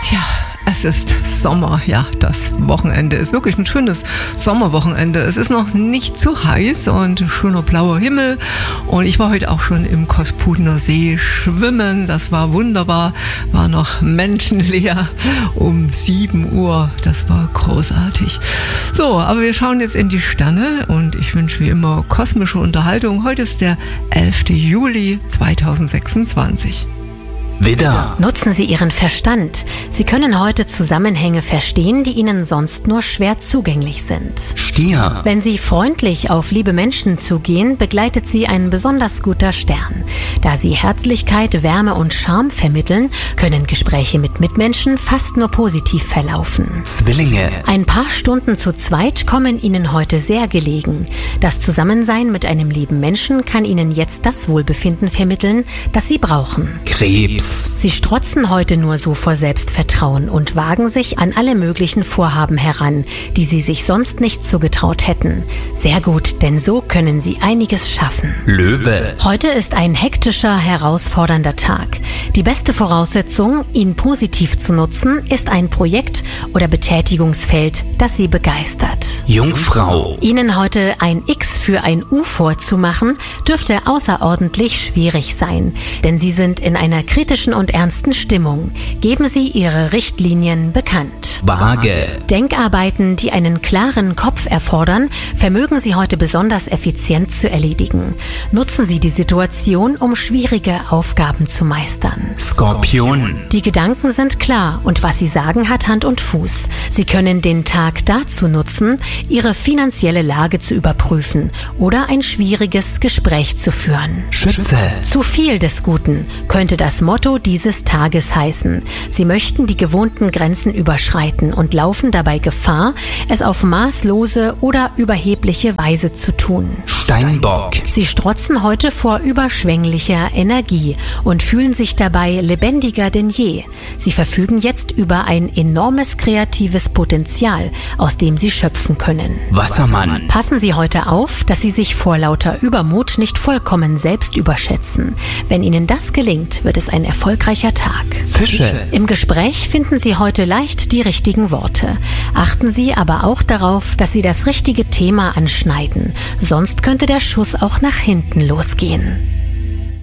Tja, es ist Sommer, ja, das Wochenende ist wirklich ein schönes Sommerwochenende. Es ist noch nicht zu heiß und schöner blauer Himmel und ich war heute auch schon im Kospudener See schwimmen, das war wunderbar, war noch menschenleer um 7 Uhr, das war großartig. So, aber wir schauen jetzt in die Sterne und ich wünsche wie immer kosmische Unterhaltung. Heute ist der 11. Juli 2026. Widder. Nutzen Sie Ihren Verstand. Sie können heute Zusammenhänge verstehen, die Ihnen sonst nur schwer zugänglich sind. Stier. Wenn Sie freundlich auf liebe Menschen zugehen, begleitet Sie ein besonders guter Stern. Da Sie Herzlichkeit, Wärme und Charme vermitteln, können Gespräche mit Mitmenschen fast nur positiv verlaufen. Zwillinge. Ein paar Stunden zu zweit kommen Ihnen heute sehr gelegen. Das Zusammensein mit einem lieben Menschen kann Ihnen jetzt das Wohlbefinden vermitteln, das Sie brauchen. Krebs. Sie strotzen heute nur so vor Selbstvertrauen und wagen sich an alle möglichen Vorhaben heran, die Sie sich sonst nicht zugetraut hätten. Sehr gut, denn so können Sie einiges schaffen. Löwe. Heute ist ein hektischer, herausfordernder Tag. Die beste Voraussetzung, ihn positiv zu nutzen, ist ein Projekt oder Betätigungsfeld, das Sie begeistert. Jungfrau. Ihnen heute ein X für ein U vorzumachen, dürfte außerordentlich schwierig sein, denn Sie sind in einer kritischen und ernsten Stimmung. Geben Sie Ihre Richtlinien bekannt. Waage. Denkarbeiten, die einen klaren Kopf erfordern, vermögen Sie heute besonders effizient zu erledigen. Nutzen Sie die Situation, um schwierige Aufgaben zu meistern. Skorpion. Die Gedanken sind klar und was Sie sagen, hat Hand und Fuß. Sie können den Tag dazu nutzen, Ihre finanzielle Lage zu überprüfen oder ein schwieriges Gespräch zu führen. Schütze. Zu viel des Guten könnte das Motto dieses Tages heißen. Sie möchten die gewohnten Grenzen überschreiten und laufen dabei Gefahr, es auf maßlose oder überhebliche Weise zu tun. Steinbock. Sie strotzen heute vor überschwänglicher Energie und fühlen sich dabei lebendiger denn je. Sie verfügen jetzt über ein enormes kreatives Potenzial, aus dem Sie schöpfen können. Wassermann. Passen Sie heute auf, dass Sie sich vor lauter Übermut nicht vollkommen selbst überschätzen. Wenn Ihnen das gelingt, wird es ein erfolgreicher Tag. Fische. Im Gespräch finden Sie heute leicht die richtigen Worte. Achten Sie aber auch darauf, dass Sie das richtige Thema anschneiden. Sonst könnte der Schuss auch nach hinten losgehen.